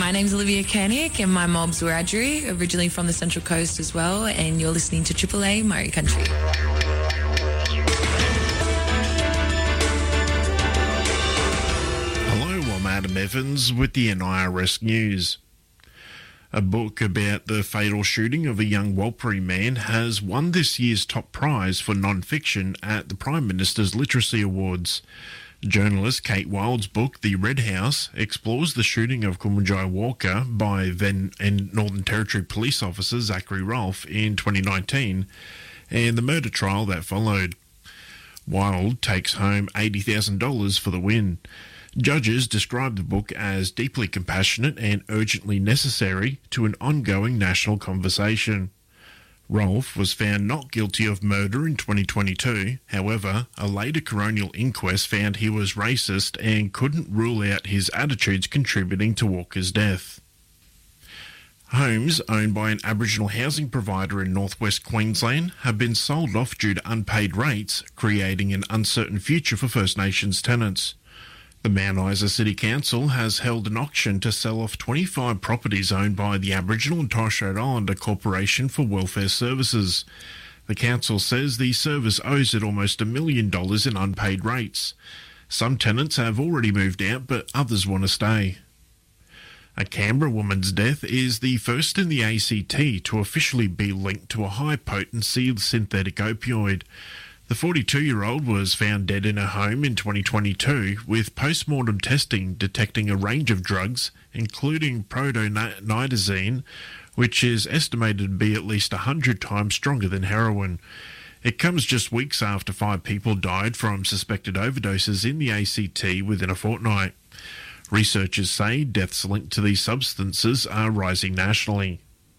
My name's Olivia Koenig and my mob's Wiradjuri, originally from the Central Coast as well, and you're listening to Triple A Murray Country. Hello, I'm Adam Evans with the NIRS News. A book about the fatal shooting of a young Warlpiri man has won this year's top prize for non-fiction at the Prime Minister's Literacy Awards. Journalist Kate Wild's book, The Red House, explores the shooting of Kumanjai Walker by then and Northern Territory police officer Zachary Rolfe in 2019 and the murder trial that followed. Wild takes home $80,000 for the win. Judges describe the book as deeply compassionate and urgently necessary to an ongoing national conversation. Rolfe was found not guilty of murder in 2022. However, a later coronial inquest found he was racist and couldn't rule out his attitudes contributing to Walker's death. Homes owned by an Aboriginal housing provider in northwest Queensland have been sold off due to unpaid rates, creating an uncertain future for First Nations tenants. The Mount Isa City Council has held an auction to sell off 25 properties owned by the Aboriginal and Torres Strait Islander Corporation for Welfare Services. The council says the service owes it almost $1 million in unpaid rates. Some tenants have already moved out, but others want to stay. A Canberra woman's death is the first in the ACT to officially be linked to a high-potency synthetic opioid. The 42-year-old was found dead in her home in 2022, with post-mortem testing detecting a range of drugs, including protonidazine, which is estimated to be at least 100 times stronger than heroin. It comes just weeks after 5 people died from suspected overdoses in the ACT within a fortnight. Researchers say deaths linked to these substances are rising nationally.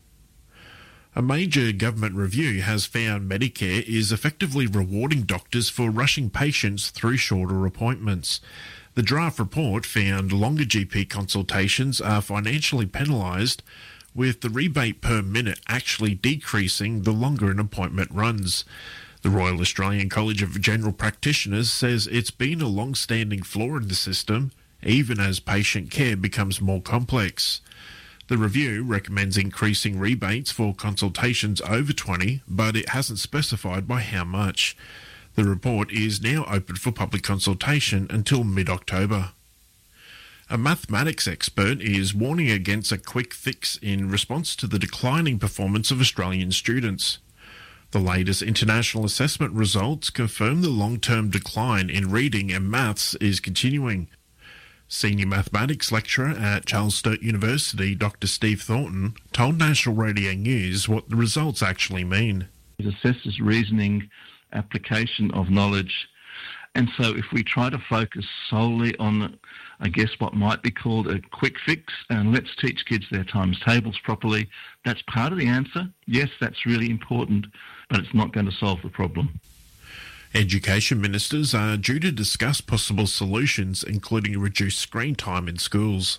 A major government review has found Medicare is effectively rewarding doctors for rushing patients through shorter appointments. The draft report found longer GP consultations are financially penalised, with the rebate per minute actually decreasing the longer an appointment runs. The Royal Australian College of General Practitioners says it's been a long-standing flaw in the system, even as patient care becomes more complex. The review recommends increasing rebates for consultations over 20, but it hasn't specified by how much. The report is now open for public consultation until mid-October. A mathematics expert is warning against a quick fix in response to the declining performance of Australian students. The latest international assessment results confirm the long-term decline in reading and maths is continuing. Senior mathematics lecturer at Charles Sturt University, Dr. Steve Thornton, told National Radio News what the results actually mean. It assesses reasoning, application of knowledge, and so if we try to focus solely on, I guess, what might be called a quick fix, and let's teach kids their times tables properly, that's part of the answer. Yes, that's really important, but it's not going to solve the problem. Education ministers are due to discuss possible solutions, including reduced screen time in schools.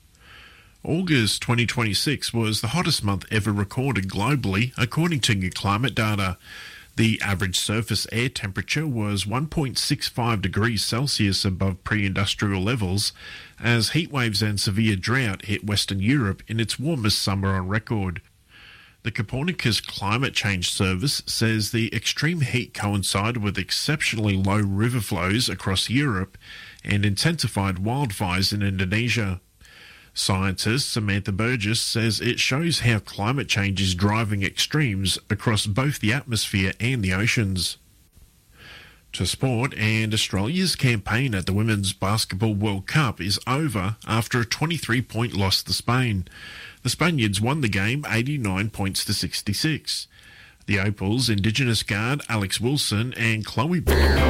August 2026 was the hottest month ever recorded globally, according to new climate data. The average surface air temperature was 1.65 degrees Celsius above pre-industrial levels, as heatwaves and severe drought hit Western Europe in its warmest summer on record. The Copernicus Climate Change Service says the extreme heat coincided with exceptionally low river flows across Europe and intensified wildfires in Indonesia. Scientist Samantha Burgess says it shows how climate change is driving extremes across both the atmosphere and the oceans. To sport, and Australia's campaign at the Women's Basketball World Cup is over after a 23-point loss to Spain. The Spaniards won the game 89 points to 66. The Opals' Indigenous guard Alex Wilson and Chloe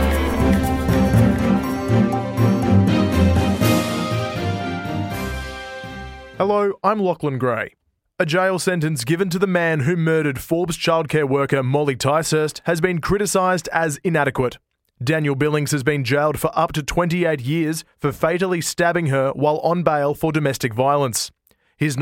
Hello, I'm Lachlan Gray. A jail sentence given to the man who murdered Forbes childcare worker Molly Ticehurst has been criticised as inadequate. Daniel Billings has been jailed for up to 28 years for fatally stabbing her while on bail for domestic violence.